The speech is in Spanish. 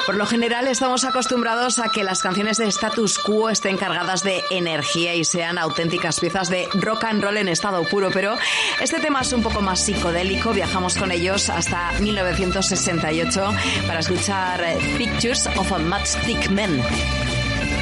Por lo general estamos acostumbrados a que las canciones de status quo estén cargadas de energía y sean auténticas piezas de rock and roll en estado puro, pero este tema es un poco más psicodélico. Viajamos con ellos hasta 1968 para escuchar Pictures of a Matchstick Man.